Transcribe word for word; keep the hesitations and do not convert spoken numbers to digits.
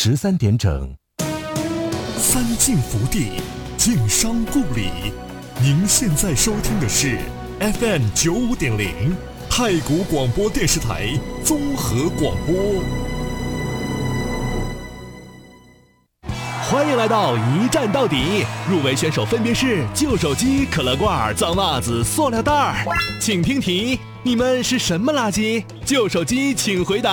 十三点整。 三晋福地，晋商故里。您现在收听的是 F M 九五点零太谷广播电视台综合广播。 欢迎来到一站到底，入围选手分别是旧手机、可乐罐、脏袜子、塑料袋儿。请听题：你们是什么垃圾？旧手机请回答。